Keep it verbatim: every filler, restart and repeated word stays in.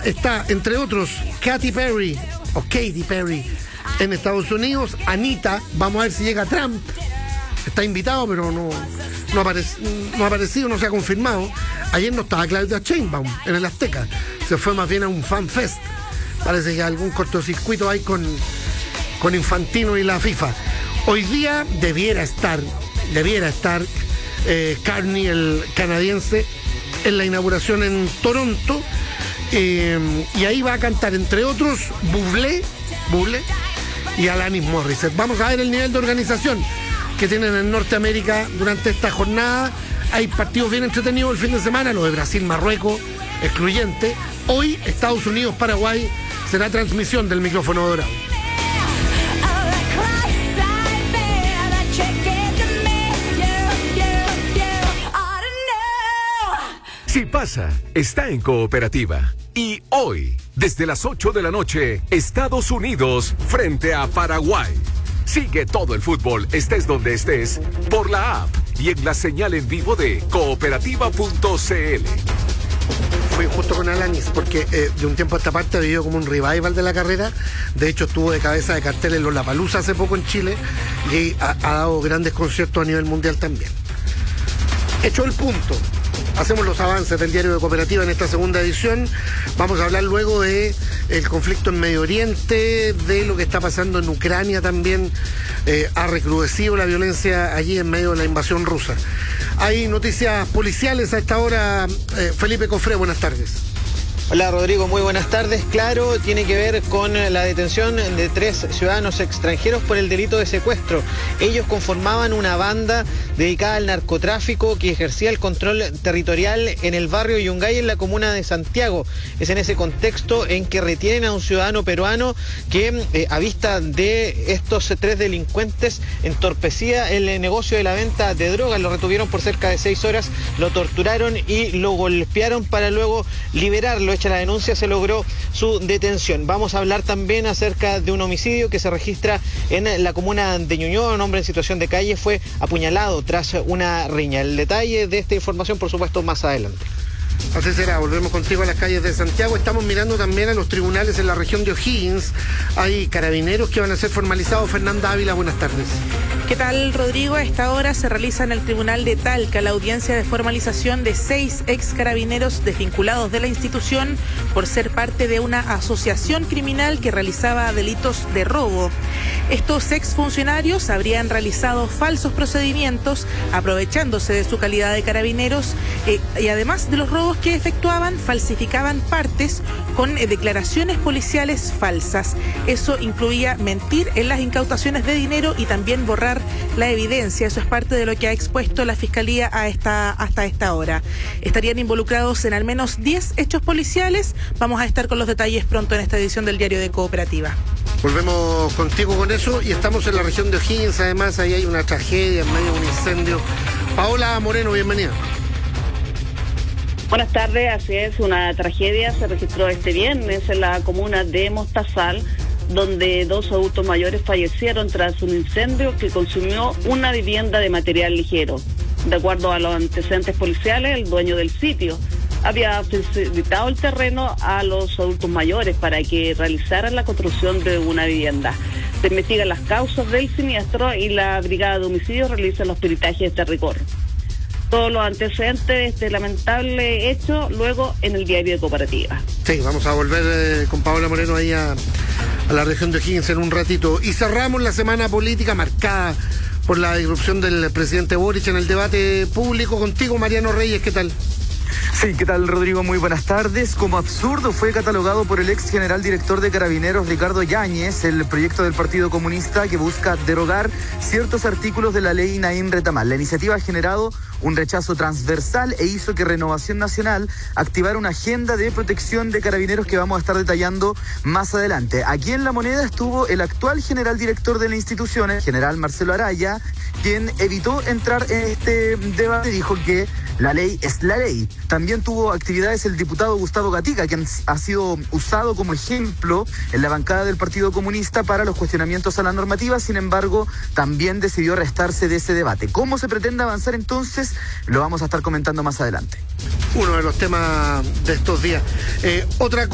está, entre otros, Katy Perry, o Katy Perry, en Estados Unidos. Anita, vamos a ver si llega Trump. Está invitado, pero no, no, aparec- no ha aparecido, no se ha confirmado. Ayer no estaba Claudia Sheinbaum en el Azteca. Se fue más bien a un fan fest. Parece que algún cortocircuito hay con, con Infantino y la FIFA. Hoy día debiera estar, debiera estar eh, Carney, el canadiense, en la inauguración en Toronto. Eh, y ahí va a cantar, entre otros, Bublé, Bublé y Alanis Morissette. Vamos a ver el nivel de organización que tienen en Norteamérica durante esta jornada. Hay partidos bien entretenidos el fin de semana, lo de Brasil-Marruecos, excluyente. Hoy, Estados Unidos-Paraguay, será transmisión del micrófono dorado. Si pasa, está en Cooperativa. Y hoy, desde las ocho de la noche, Estados Unidos frente a Paraguay. Sigue todo el fútbol, estés donde estés, por la app y en la señal en vivo de cooperativa punto c l. Fui justo con Alanis porque eh, de un tiempo a esta parte ha vivido como un revival de la carrera. De hecho, estuvo de cabeza de cartel en Lollapalooza hace poco en Chile y ha, ha dado grandes conciertos a nivel mundial también. Hecho el punto, hacemos los avances del diario de Cooperativa en esta segunda edición. Vamos a hablar luego de el conflicto en Medio Oriente, de lo que está pasando en Ucrania también. Eh, ha recrudecido la violencia allí en medio de la invasión rusa. Hay noticias policiales a esta hora. Eh, Felipe Cofré, buenas tardes. Hola Rodrigo, muy buenas tardes. Claro, tiene que ver con la detención de tres ciudadanos extranjeros por el delito de secuestro. Ellos conformaban una banda dedicada al narcotráfico que ejercía el control territorial en el barrio Yungay, en la comuna de Santiago. Es en ese contexto en que retienen a un ciudadano peruano que, eh, a vista de estos tres delincuentes, entorpecía el negocio de la venta de drogas. Lo retuvieron por cerca de seis horas, lo torturaron y lo golpearon para luego liberarlo. Hecha la denuncia, se logró su detención. Vamos a hablar también acerca de un homicidio que se registra en la comuna de Ñuñoa. Un hombre en situación de calle fue apuñalado tras una riña. El detalle de esta información, por supuesto, más adelante. Así será, volvemos contigo a las calles de Santiago. Estamos mirando también a los tribunales en la región de O'Higgins. Hay carabineros que van a ser formalizados. Fernanda Ávila, buenas tardes. ¿Qué tal, Rodrigo? A esta hora se realiza en el Tribunal de Talca la audiencia de formalización de seis ex carabineros desvinculados de la institución por ser parte de una asociación criminal que realizaba delitos de robo. Estos ex funcionarios habrían realizado falsos procedimientos aprovechándose de su calidad de carabineros eh, y además de los robos que efectuaban, falsificaban partes con eh, declaraciones policiales falsas. Eso incluía mentir en las incautaciones de dinero y también borrar la evidencia. Eso es parte de lo que ha expuesto la Fiscalía a esta, hasta esta hora. Estarían involucrados en al menos diez hechos policiales. Vamos a estar con los detalles pronto en esta edición del Diario de Cooperativa. Volvemos contigo con eso y estamos en la región de O'Higgins. Además, ahí hay una tragedia en medio de un incendio. Paola Moreno, bienvenida. Buenas tardes, así es, una tragedia se registró este viernes en la comuna de Mostazal, donde dos adultos mayores fallecieron tras un incendio que consumió una vivienda de material ligero. De acuerdo a los antecedentes policiales, el dueño del sitio había facilitado el terreno a los adultos mayores para que realizaran la construcción de una vivienda. Se investigan las causas del siniestro y la Brigada de Homicidios realiza los peritajes de este rigor. Todos los antecedentes de este lamentable hecho luego en el diario de Cooperativa. Sí, vamos a volver eh, con Paola Moreno ahí a, a la región de O'Higgins en un ratito. Y cerramos la semana política marcada por la irrupción del presidente Boric en el debate público. Contigo, Mariano Reyes, ¿qué tal? Sí, ¿qué tal, Rodrigo? Muy buenas tardes. Como absurdo fue catalogado por el ex general director de Carabineros, Ricardo Yáñez, el proyecto del Partido Comunista que busca derogar ciertos artículos de la ley Naim Retamal. La iniciativa ha generado un rechazo transversal e hizo que Renovación Nacional activara una agenda de protección de carabineros que vamos a estar detallando más adelante. Aquí en La Moneda estuvo el actual general director de la institución, el general Marcelo Araya, quien evitó entrar en este debate y dijo que la ley es la ley. También tuvo actividades el diputado Gustavo Gatica, quien ha sido usado como ejemplo en la bancada del Partido Comunista para los cuestionamientos a la normativa. Sin embargo, también decidió restarse de ese debate. ¿Cómo se pretende avanzar entonces? Lo vamos a estar comentando más adelante. Uno de los temas de estos días. Eh, otra cosa.